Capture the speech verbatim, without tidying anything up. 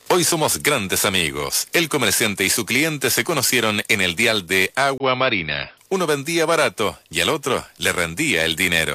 Hoy somos grandes amigos. El comerciante y su cliente se conocieron en el dial de Agua Marina. Uno vendía barato y al otro le rendía el dinero.